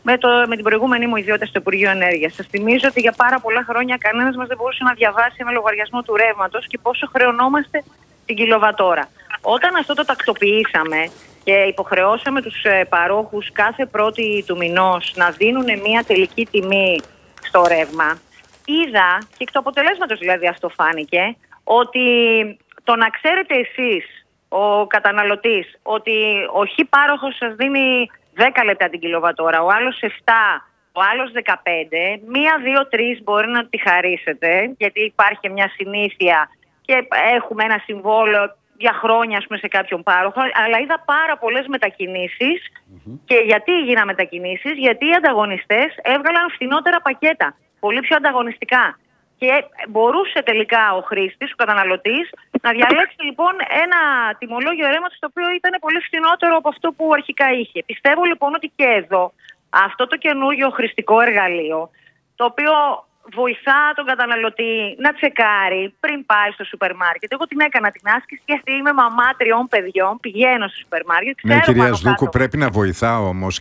με την προηγούμενη μου ιδιότητα στο Υπουργείο Ενέργειας. Σας θυμίζω ότι για πάρα πολλά χρόνια κανένας μας δεν μπορούσε να διαβάσει ένα λογαριασμό του ρεύματος και πόσο χρεωνόμαστε την κιλοβατόρα. Όταν αυτό το τακτοποιήσαμε και υποχρεώσαμε τους παρόχους κάθε πρώτη του μηνός να δίνουν μια τελική τιμή στο ρεύμα, είδα, και εκ του αποτελέσματος δηλαδή αυτό φάνηκε, ότι το να ξέρετε εσείς, ο καταναλωτής, ότι ο χ πάροχος σας δίνει 10 λεπτά την κιλοβατόρα, ο άλλος 7, ο άλλος 15, 1, 2, 3 μπορεί να τη χαρίσετε, γιατί υπάρχει μια συνήθεια και έχουμε ένα συμβόλαιο για χρόνια, ας πούμε, σε κάποιον πάροχο, αλλά είδα πάρα πολλές μετακινήσεις. Και γιατί έγιναν μετακινήσεις? Γιατί οι ανταγωνιστές έβγαλαν φθηνότερα πακέτα, πολύ πιο ανταγωνιστικά. Και μπορούσε τελικά ο χρήστης, ο καταναλωτής, να διαλέξει λοιπόν ένα τιμολόγιο ρεύματος το οποίο ήταν πολύ φθηνότερο από αυτό που αρχικά είχε. Πιστεύω λοιπόν ότι και εδώ αυτό το καινούργιο χρηστικό εργαλείο, το οποίο βοηθά τον καταναλωτή να τσεκάρει πριν πάει στο σούπερ μάρκετ. Εγώ την έκανα την άσκηση γιατί είμαι μαμά 3 παιδιών, πηγαίνω στο σούπερ μάρκετ. Ναι, κυρία Σδούκου, πρέπει να βοηθά όμως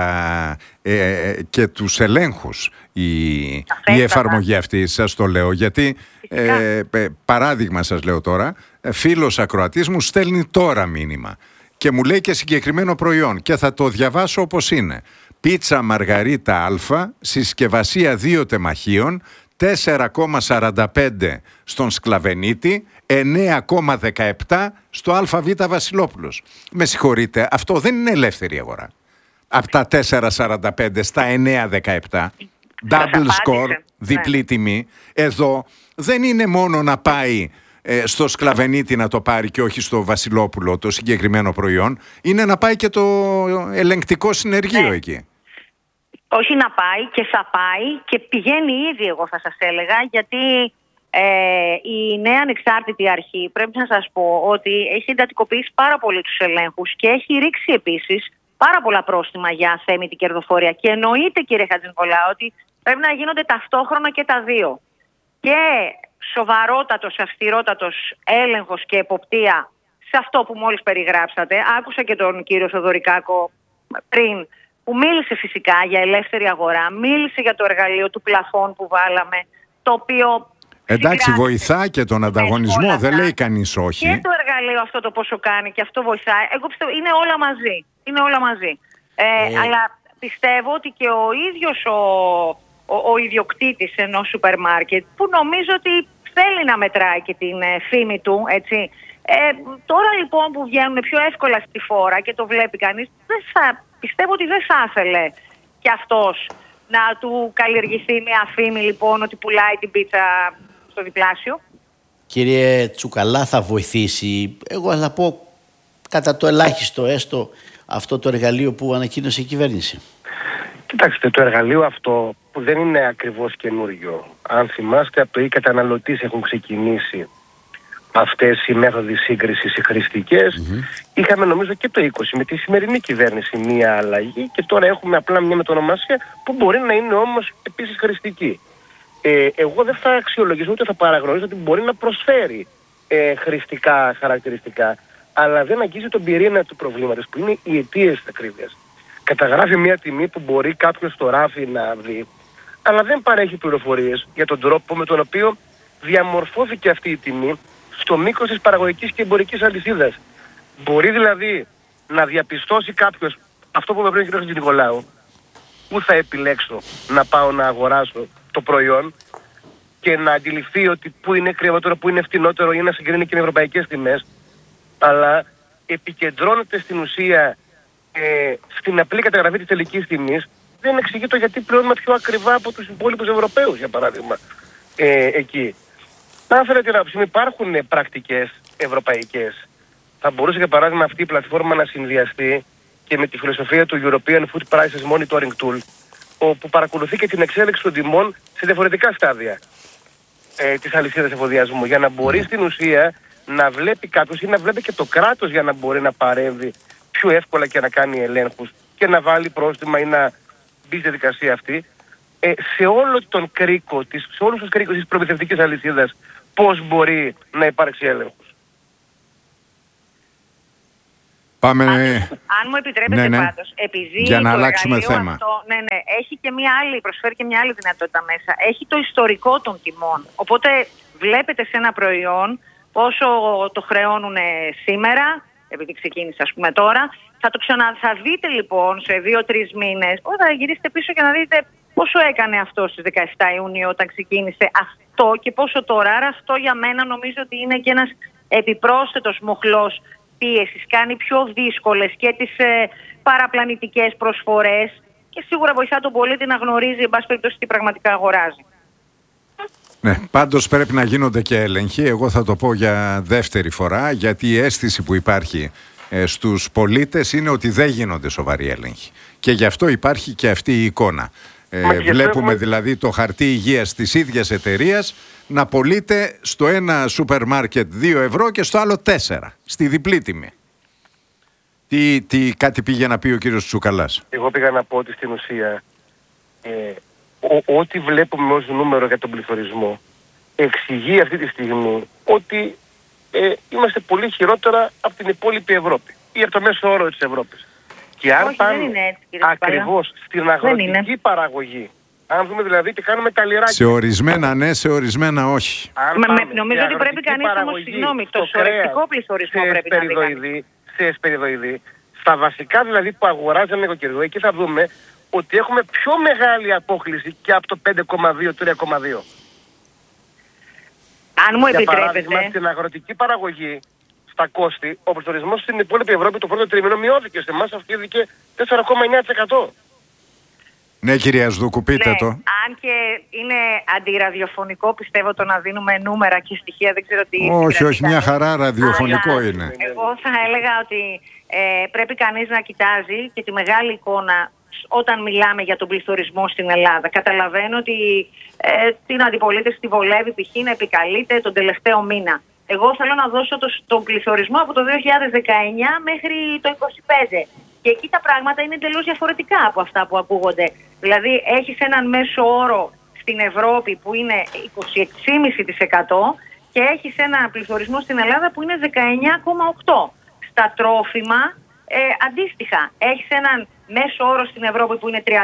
και τους ελέγχους η εφαρμογή αυτή, σας το λέω, γιατί παράδειγμα σας λέω τώρα, φίλος ακροατής μου στέλνει τώρα μήνυμα και μου λέει και συγκεκριμένο προϊόν και θα το διαβάσω όπως είναι. Πίτσα Μαργαρίτα Α, συσκευασία 2 τεμαχίων, 4,45 στον Σκλαβενίτη, 9,17 στο ΑΒ Βασιλόπουλος. Με συγχωρείτε, αυτό δεν είναι ελεύθερη αγορά. Από τα 4,45 στα 9,17, double score, διπλή τιμή. Εδώ δεν είναι μόνο να πάει στο Σκλαβενίτη να το πάρει και όχι στο Βασιλόπουλο το συγκεκριμένο προϊόν, είναι να πάει και το ελεγκτικό συνεργείο εκεί. Όχι να πάει, και θα πάει και πηγαίνει ήδη, εγώ θα σας έλεγα, γιατί η νέα ανεξάρτητη αρχή, πρέπει να σας πω ότι έχει εντατικοποιήσει πάρα πολύ τους ελέγχους και έχει ρίξει επίσης πάρα πολλά πρόστιμα για αθέμητη κερδοφορία. Και εννοείται, κύριε Χατζηνικολάου, ότι πρέπει να γίνονται ταυτόχρονα και τα δύο. Και σοβαρότατος, αυστηρότατος έλεγχος και εποπτεία σε αυτό που μόλις περιγράψατε. Άκουσα και τον κύριο Θοδωρικάκο πριν, που μίλησε φυσικά για ελεύθερη αγορά, μίλησε για το εργαλείο του πλαφών που βάλαμε, το οποίο... Εντάξει, βοηθά και τον ανταγωνισμό, δεν λέει κανείς όχι. Και το εργαλείο αυτό το πόσο κάνει και αυτό βοηθάει. Εγώ πιστεύω είναι όλα μαζί. Είναι όλα μαζί. Αλλά πιστεύω ότι και ο ίδιος ο ιδιοκτήτης ενός σούπερ μάρκετ, που νομίζω ότι θέλει να μετράει και την φήμη του, έτσι. Τώρα λοιπόν που βγαίνουν πιο εύκολα στη φόρα και το βλέπει κανείς, πιστεύω ότι δεν θα ήθελε και αυτός να του καλλιεργηθεί μια φήμη λοιπόν ότι πουλάει την πίτσα στο διπλάσιο. Κύριε Τσουκαλά, θα βοηθήσει, εγώ θα πω κατά το ελάχιστο έστω, αυτό το εργαλείο που ανακοίνωσε η κυβέρνηση? Κοιτάξτε, το εργαλείο αυτό που δεν είναι ακριβώς καινούριο. Αν θυμάστε, από το e-καταναλωτής έχουν ξεκινήσει αυτές οι μέθοδοι σύγκρισης, οι χρηστικές. Είχαμε νομίζω και το 20 με τη σημερινή κυβέρνηση μία αλλαγή και τώρα έχουμε απλά μια μετονομασία που μπορεί να είναι όμως επίσης χρηστική. Εγώ δεν θα αξιολογήσω ούτε θα παραγνωρίσω ότι μπορεί να προσφέρει χρηστικά χαρακτηριστικά, αλλά δεν αγγίζει τον πυρήνα του προβλήματος που είναι οι αιτίες της ακρίβειας. Καταγράφει μια τιμή που μπορεί κάποιος στο ράφι να δει, αλλά δεν παρέχει πληροφορίες για τον τρόπο με τον οποίο διαμορφώθηκε αυτή η τιμή στο μήκος της παραγωγικής και εμπορικής αλυσίδας. Μπορεί δηλαδή να διαπιστώσει κάποιος αυτό που με πριν ο κ. Νικολάου, πού θα επιλέξω να πάω να αγοράσω το προϊόν και να αντιληφθεί ότι πού είναι κρυότερο, πού είναι φτηνότερο ή να συγκρίνει και με ευρωπαϊκές τιμές, αλλά επικεντρώνεται στην ουσία στην απλή καταγραφή της τελικής τιμής. Δεν εξηγεί το γιατί πληρώνουμε πιο ακριβά από τους υπόλοιπους Ευρωπαίους, για παράδειγμα, εκεί. Αν θέλετε να υπάρχουν πρακτικές ευρωπαϊκές, θα μπορούσε για παράδειγμα αυτή η πλατφόρμα να συνδυαστεί και με τη φιλοσοφία του European Food Prices Monitoring Tool, όπου παρακολουθεί και την εξέλιξη των τιμών σε διαφορετικά στάδια της αλυσίδας εφοδιασμού, για να μπορεί στην ουσία να βλέπει κάποιος ή να βλέπει και το κράτος για να μπορεί να παρέμβει πιο εύκολα και να κάνει ελέγχους και να βάλει πρόστιμα ή να μπει στη διαδικασία αυτή σε όλο τον κρίκο, σε όλους τους κρίκους της προμηθευτικής αλυσίδας, πώς μπορεί να υπάρξει έλεγχος. Πάμε. Αν μου επιτρέπετε πάντως, επειδή για να το αλλάξουμε εργαλείο θέμα. αυτό, έχει και προσφέρει και μια άλλη δυνατότητα μέσα. Έχει το ιστορικό των τιμών. Οπότε βλέπετε σε ένα προϊόν πόσο το χρεώνουν σήμερα, επειδή ξεκίνησε ας πούμε τώρα. Θα δείτε λοιπόν σε 2-3 μήνες, θα γυρίσετε πίσω και να δείτε πόσο έκανε αυτό στις 17 Ιουνίου όταν ξεκίνησε αυτό και πόσο τώρα. Άρα αυτό για μένα νομίζω ότι είναι και ένας επιπρόσθετος μοχλός πίεσης. Κάνει πιο δύσκολες και τις παραπλανητικές προσφορές και σίγουρα βοηθά τον πολίτη να γνωρίζει εν πάση περιπτώσει τι πραγματικά αγοράζει. Ναι, πάντως πρέπει να γίνονται και έλεγχοι. Εγώ θα το πω για δεύτερη φορά, γιατί η αίσθηση που υπάρχει στους πολίτες είναι ότι δεν γίνονται σοβαροί έλεγχοι. Και γι' αυτό υπάρχει και αυτή η εικόνα. Βλέπουμε δηλαδή το χαρτί υγείας της ίδιας εταιρείας να πωλείται στο ένα σούπερ μάρκετ 2 ευρώ και στο άλλο 4, στη διπλή τιμή. Κάτι πήγε να πει ο κύριος Τσουκαλάς. Εγώ πήγα να πω ότι στην ουσία ό,τι βλέπουμε ως νούμερο για τον πληθωρισμό εξηγεί αυτή τη στιγμή ότι είμαστε πολύ χειρότερα από την υπόλοιπη Ευρώπη ή από το μέσο όρο της Ευρώπης. Και αν πάμε ακριβώς στην αγροτική παραγωγή, αν δούμε δηλαδή και κάνουμε καλλιράκια. Σε ορισμένα ναι, σε ορισμένα όχι. Νομίζω ότι πρέπει κανείς όμως, συγγνώμη, το σωρευτικό πληθωρισμό πρέπει να δει. Σε εσπεριδοειδή, στα βασικά δηλαδή που αγοράζει ένα νοικοκυριό, εκεί θα δούμε ότι έχουμε πιο μεγάλη απόκληση και από το 5,2-3,2. Αν μου επιτρέπετε. Για παράδειγμα, στην αγροτική παραγωγή, στα κόστη, ο πληθωρισμός στην υπόλοιπη Ευρώπη το πρώτο τρίμηνο μειώθηκε. Σε εμάς αυξήθηκε 4,9%. Ναι, κυρία Σδούκου, πείτε το. Αν και είναι αντιραδιοφωνικό, πιστεύω, το να δίνουμε νούμερα και στοιχεία, δεν ξέρω τι. Όχι, μια χαρά ραδιοφωνικό είναι. Εγώ θα έλεγα ότι πρέπει κανείς να κοιτάζει και τη μεγάλη εικόνα όταν μιλάμε για τον πληθωρισμό στην Ελλάδα. Καταλαβαίνω ότι την αντιπολίτευση τη βολεύει π.χ. να επικαλείται τον τελευταίο μήνα. Εγώ θέλω να δώσω τον πληθωρισμό από το 2019 μέχρι το 2025. Και εκεί τα πράγματα είναι εντελώς διαφορετικά από αυτά που ακούγονται. Δηλαδή έχεις έναν μέσο όρο στην Ευρώπη που είναι 26,5% και έχεις έναν πληθωρισμό στην Ελλάδα που είναι 19,8%. Στα τρόφιμα αντίστοιχα έχεις έναν μέσο όρο στην Ευρώπη που είναι 38%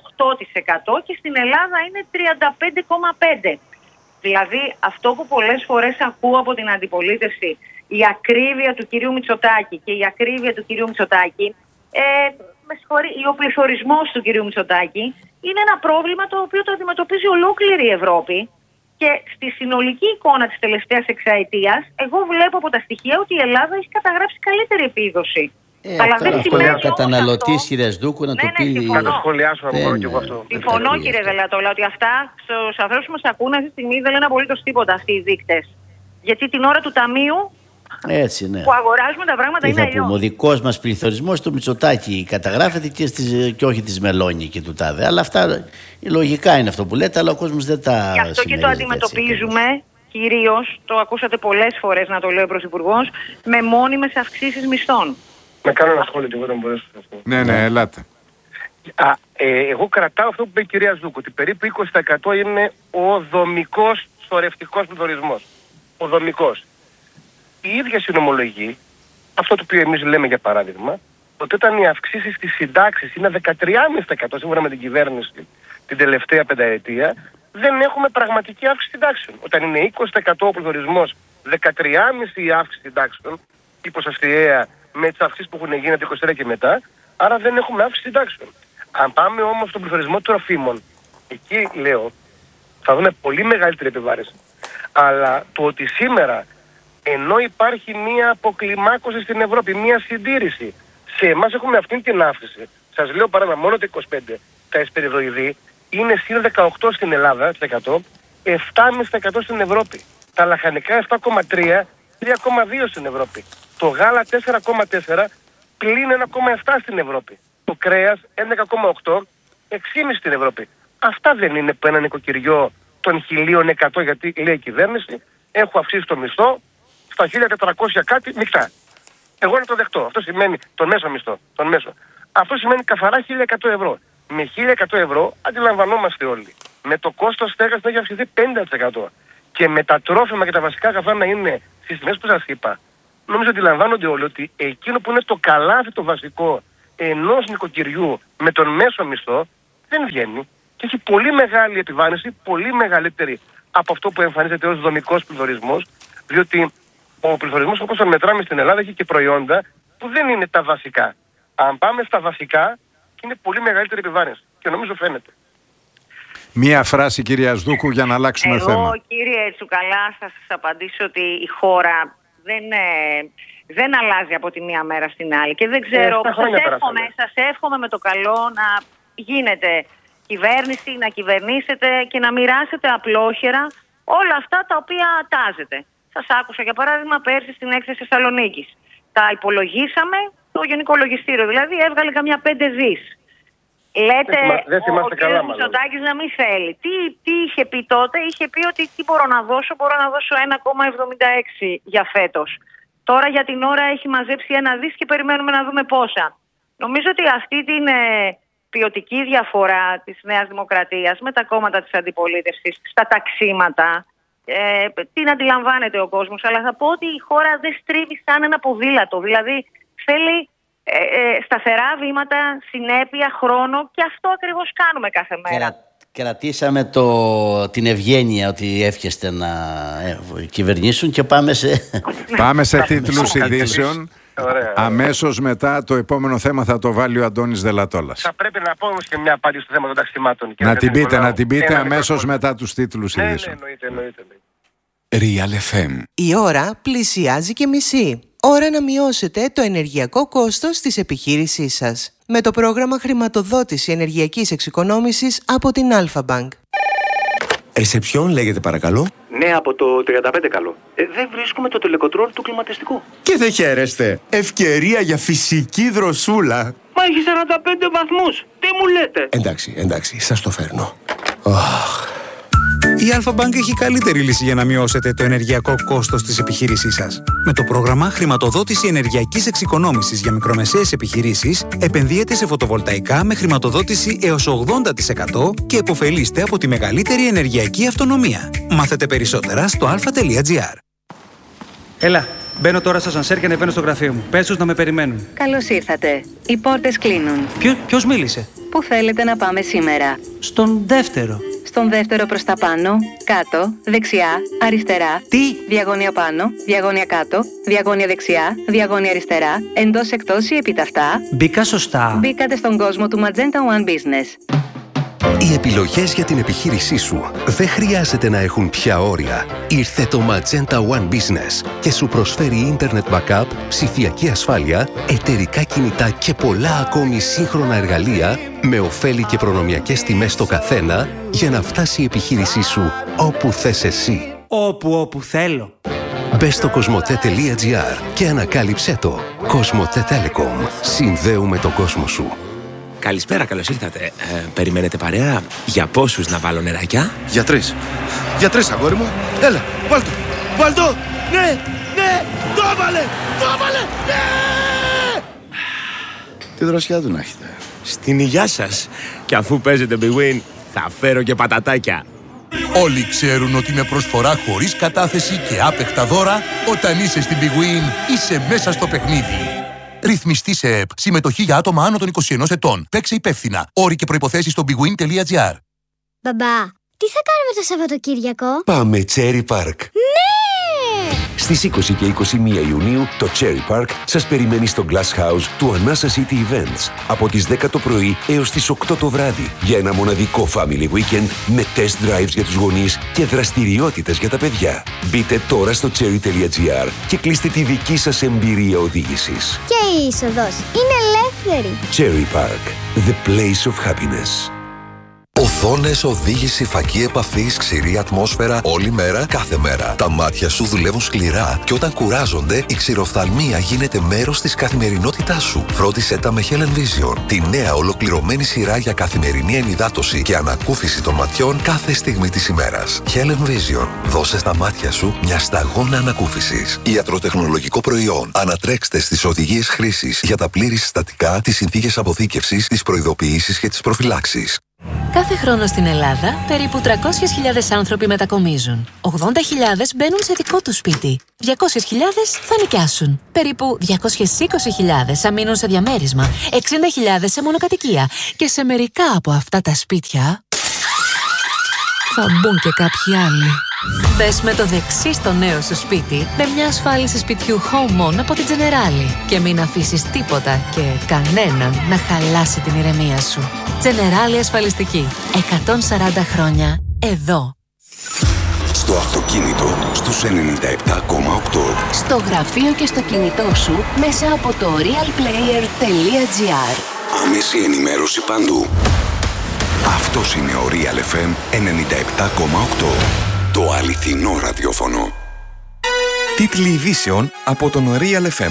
και στην Ελλάδα είναι 35,5%. Δηλαδή αυτό που πολλές φορές ακούω από την αντιπολίτευση, η ακρίβεια του κυρίου Μητσοτάκη και η ακρίβεια του κυρίου Μητσοτάκη, ο πληθωρισμός του κυρίου Μητσοτάκη είναι ένα πρόβλημα το οποίο το αντιμετωπίζει ολόκληρη η Ευρώπη και στη συνολική εικόνα της τελευταίας εξαετίας εγώ βλέπω από τα στοιχεία ότι η Ελλάδα έχει καταγράψει καλύτερη επίδοση. Αλλά δεν σημαίνει ο καταναλωτής, κύριε Σδούκου, να το πει. Να το σχολιάσω εγώ και εγώ αυτό. Συμφωνώ, κύριε Δελατόλα, ότι αυτά στους ανθρώπους που μας ακούνε αυτή τη στιγμή δεν λένε απολύτως τίποτα αυτοί οι δείκτες. Γιατί την ώρα του ταμείου έτσι, ναι, που αγοράζουμε τα πράγματα είναι αλλιώς. Ο δικός μας πληθωρισμός του Μητσοτάκη καταγράφεται και όχι της Μελώνη και του Τάδε. Αλλά αυτά λογικά είναι αυτό που λέτε, αλλά ο κόσμος δεν τα συμμερίζεται. Γι' αυτό και το αντιμετωπίζουμε κυρίως, το ακούσατε πολλές φορές να το λέει ο Πρωθυπουργός, με μόνιμες αυξήσεις μισθών. Να κάνω ένα σχόλιο και εγώ δεν μπορέσω. Ναι, ελάτε. Εγώ κρατάω αυτό που είπε η κυρία Ζούκου, ότι περίπου 20% είναι ο δομικός σωρευτικός πληθωρισμός. Ο δομικός. Η ίδια συνομολογεί, αυτό το οποίο εμείς λέμε για παράδειγμα, ότι όταν οι αυξήσεις στις συντάξεις είναι 13,5% σύμφωνα με την κυβέρνηση την τελευταία πενταετία, δεν έχουμε πραγματική αύξηση συντάξεων. Όταν είναι 20% ο πληθωρισμός, 13,5% η αύξηση συντάξεων, η ποσοστιαία με τις αυξήσεις που έχουν γίνει από το 20 και μετά, άρα δεν έχουμε αύξηση συντάξεων. Αν πάμε όμως στον πληθωρισμό τροφίμων, εκεί λέω, θα δούμε πολύ μεγαλύτερη επιβάρηση. Αλλά το ότι σήμερα, ενώ υπάρχει μία αποκλιμάκωση στην Ευρώπη, μία συντήρηση, σε εμάς έχουμε αυτή την αύξηση. Σας λέω παράδειγμα, μόνο το 25, τα εσπεριδοειδή είναι συν 18 στην Ελλάδα, 7,5% στην Ευρώπη. Τα λαχανικά 7,3%, 3,2% στην Ευρώπη. Το γάλα 4,4%, πλην 1,7% στην Ευρώπη. Το κρέας 11,8%, 6,5% στην Ευρώπη. Αυτά δεν είναι που ένα νοικοκυριό των 1.100, γιατί λέει η κυβέρνηση, έχω αυξήσει το μισθό στα 1.400 κάτι μεικτά. Εγώ να το δεχτώ. Αυτό σημαίνει τον μέσο μισθό. Τον μέσο. Αυτό σημαίνει καθαρά 1.100 ευρώ. Με 1.100 ευρώ αντιλαμβανόμαστε όλοι. Με το κόστος στέγασης να έχει αυξηθεί 50%. Και με τα τρόφιμα και τα βασικά αγαθά να είναι στις τιμές που σας είπα, νομίζω ότι αντιλαμβάνονται όλοι ότι εκείνο που είναι το καλάθι το βασικό ενός νοικοκυριού με τον μέσο μισθό δεν βγαίνει και έχει πολύ μεγάλη επιβάρυνση, πολύ μεγαλύτερη από αυτό που εμφανίζεται ως δομικός πληθωρισμός, διότι ο πληθωρισμός όπως τον μετράμε στην Ελλάδα έχει και προϊόντα που δεν είναι τα βασικά. Αν πάμε στα βασικά, είναι πολύ μεγαλύτερη επιβάρυνση και νομίζω φαίνεται. Μία φράση, κυρία Ασδούκου, για να αλλάξουμε θέμα. Εγώ, κύριε Τσουκαλά, θα σας απαντήσω ότι η χώρα δεν αλλάζει από τη μία μέρα στην άλλη. Και δεν ξέρω, σας εύχομαι με το καλό να γίνετε κυβέρνηση, να κυβερνήσετε και να μοιράσετε απλόχερα όλα αυτά τα οποία τάζετε. Σας άκουσα, για παράδειγμα, πέρσι στην έκθεση Θεσσαλονίκης. Τα υπολογίσαμε, το Γενικό Λογιστήριο δηλαδή έβγαλε καμιά 5 δις. Λέτε ο κ. Μητσοτάκης να μην θέλει. Τι είχε πει τότε? Είχε πει ότι τι μπορώ να δώσω 1,76 για φέτος. Τώρα για την ώρα έχει μαζέψει 1 δις και περιμένουμε να δούμε πόσα. Νομίζω ότι αυτή την ποιοτική διαφορά της Νέας Δημοκρατίας με τα κόμματα της αντιπολίτευσης στα ταξίματα, την αντιλαμβάνεται ο κόσμος, αλλά θα πω ότι η χώρα δεν στρίβει σαν ένα ποδήλατο. Δηλαδή θέλει σταθερά βήματα, συνέπεια, χρόνο και αυτό ακριβώς κάνουμε κάθε μέρα. Κρατήσαμε την ευγένεια ότι εύχεστε να κυβερνήσουν και πάμε σε τίτλους ειδήσεων. Αμέσως μετά το επόμενο θέμα θα το βάλει ο Αντώνης Δελατόλας. Θα πρέπει να πω όμως και μια απάντηση στο θέμα των ταξιμάτων. Να την πείτε αμέσως μετά τους τίτλους ειδήσεων. Εννοείται. Real FM. Η ώρα πλησιάζει και μισή. Ώρα να μειώσετε το ενεργειακό κόστος της επιχείρησής σας με το πρόγραμμα χρηματοδότηση ενεργειακής εξοικονόμησης από την Alpha Bank. Σε ποιον λέγεται παρακαλώ? Ναι, από το 35 καλό. Δεν βρίσκουμε το τελεκοτρόλ του κλιματιστικού. Και δεν χαίρεστε. Ευκαιρία για φυσική δροσούλα. Μα έχει 45 βαθμούς. Τι μου λέτε? Εντάξει, σας το φέρνω. Η Alpha Bank έχει καλύτερη λύση για να μειώσετε το ενεργειακό κόστος της επιχείρησής σας. Με το πρόγραμμα χρηματοδότηση ενεργειακής εξοικονόμησης για μικρομεσαίες επιχειρήσεις, επενδύετε σε φωτοβολταϊκά με χρηματοδότηση έως 80% και επωφελείστε από τη μεγαλύτερη ενεργειακή αυτονομία. Μάθετε περισσότερα στο alpha.gr. Έλα, μπαίνω τώρα στο ασανσέρ και ανεβαίνω στο γραφείο μου. Πες τους να με περιμένουν. Καλώς ήρθατε. Οι πόρτες κλείνουν. Ποιος μίλησε? Πού θέλετε να πάμε σήμερα? Στον δεύτερο. Στον δεύτερο προς τα πάνω, κάτω, δεξιά, αριστερά. Τι? Διαγώνια πάνω, διαγώνια κάτω, διαγώνια δεξιά, διαγώνια αριστερά, εντός εκτός ή επιταυτά. Μπήκα σωστά? Μπήκατε στον κόσμο του Magenta One Business. Οι επιλογές για την επιχείρησή σου δεν χρειάζεται να έχουν πια όρια. Ήρθε το Magenta One Business και σου προσφέρει ίντερνετ backup, ψηφιακή ασφάλεια, εταιρικά κινητά και πολλά ακόμη σύγχρονα εργαλεία με ωφέλη και προνομιακές τιμές στο καθένα για να φτάσει η επιχείρησή σου όπου θες εσύ. Όπου θέλω. Μπες στο cosmote.gr και ανακάλυψέ το. Cosmote Telecom. Συνδέουμε τον κόσμο σου. Καλησπέρα, καλώς ήρθατε. Περιμένετε παρέα? Για πόσους να βάλω νεράκια? Για 3. Για 3, αγόρι μου. Έλα, βάλ' το. Ναι, το έβαλε, ναι! Τι δροσιά του να έχετε. Στην υγειά σας. Και αφού παίζετε Big Win, θα φέρω και πατατάκια. Όλοι ξέρουν ότι με προσφορά χωρίς κατάθεση και άπεχτα δώρα, όταν είσαι στην Big Win, είσαι μέσα στο παιχνίδι. Ρυθμιστή σε ΕΠ. Συμμετοχή για άτομα άνω των 21 ετών. Παίξε υπεύθυνα. Όροι και προϋποθέσεις στο bigwin.gr. Μπαμπά, τι θα κάνουμε το Σαββατοκύριακο? Πάμε Cherry Park. Ναι! Στις 20 και 21 Ιουνίου το Cherry Park σας περιμένει στο Glass House του Anasa City Events από τις 10 το πρωί έως τις 8 το βράδυ για ένα μοναδικό family weekend με test drives για τους γονείς και δραστηριότητες για τα παιδιά. Μπείτε τώρα στο cherry.gr και κλείστε τη δική σας εμπειρία οδήγησης. Και η είσοδος είναι ελεύθερη. Cherry Park, the place of happiness. Οθόνες, οδήγηση, φακή επαφής, ξηρή ατμόσφαιρα, όλη μέρα, κάθε μέρα. Τα μάτια σου δουλεύουν σκληρά και όταν κουράζονται, η ξηροφθαλμία γίνεται μέρος της καθημερινότητάς σου. Φρόντισέ τα με Helen Vision, τη νέα ολοκληρωμένη σειρά για καθημερινή ενυδάτωση και ανακούφιση των ματιών κάθε στιγμή της ημέρας. Helen Vision, δώσε στα μάτια σου μια σταγόνα ανακούφισης. Ιατροτεχνολογικό προϊόν. Ανατρέξτε στις οδηγίες χρήσης για τα πλήρη συστατικά, τις συνθήκες αποθήκευσης, τις προειδοποιήσεις και τις προφυλάξεις. Κάθε χρόνο στην Ελλάδα, περίπου 300.000 άνθρωποι μετακομίζουν. 80.000 μπαίνουν σε δικό τους σπίτι. 200.000 θα νοικιάσουν. Περίπου 220.000 θα μείνουν σε διαμέρισμα. 60.000 σε μονοκατοικία. Και σε μερικά από αυτά τα σπίτια θα μπουν και κάποιοι άλλοι. Μπες με το δεξί στο νέο σου σπίτι με μια ασφάλιση σπιτιού Home On από την Generali και μην αφήσεις τίποτα και κανέναν να χαλάσει την ηρεμία σου. Generali ασφαλιστική. 140 χρόνια εδώ. Στο αυτοκίνητο στους 97,8. Στο γραφείο και στο κινητό σου μέσα από το realplayer.gr. Άμεση ενημέρωση παντού. Αυτός είναι ο Real FM 97,8. Το αληθινό ραδιόφωνο. Τίτλοι ειδήσεων από τον Real FM.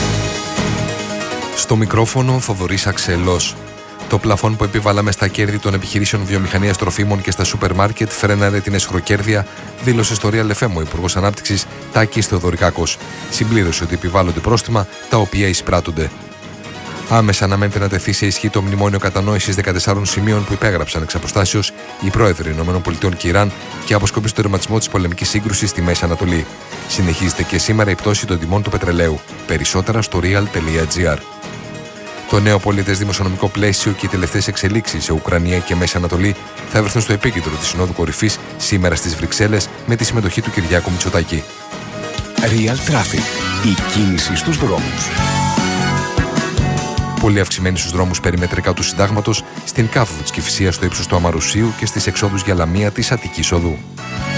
Στο μικρόφωνο Θοδωρής Αξελός. Το πλαφόν που επιβάλαμε στα κέρδη των επιχειρήσεων βιομηχανίας τροφίμων και στα σούπερ μάρκετ φρέναρε την εσχροκέρδεια, δήλωσε στο Real FM ο Υπουργός Ανάπτυξης Τάκης Θεοδωρικάκος. Συμπλήρωσε ότι επιβάλλονται πρόστιμα τα οποία εισπράττονται. Άμεσα αναμένεται να τεθεί σε ισχύ το μνημόνιο κατανόησης 14 σημείων που υπέγραψαν εξ αποστάσεως οι πρόεδροι ΗΠΑ και Ιράν και αποσκοπεί στο τερματισμό της πολεμικής σύγκρουσης στη Μέση Ανατολή. Συνεχίζεται και σήμερα η πτώση των τιμών του πετρελαίου. Περισσότερα στο real.gr. Το νέο πολιετές δημοσιονομικό πλαίσιο και οι τελευταίες εξελίξεις σε Ουκρανία και Μέση Ανατολή θα βρεθούν στο επίκεντρο της Συνόδου Κορυφής σήμερα στις Βρυξέλλες με τη συμμετοχή του Κυριάκου Μητσοτάκη. Real Traffic. Η κίνηση στους δρόμους. Πολύ αυξημένη στους δρόμους περιμετρικά του Συντάγματος, στην κάθοδο της Κηφισίας στο ύψος του Αμαρουσίου και στις εξόδους για Λαμία της Αττικής Οδού.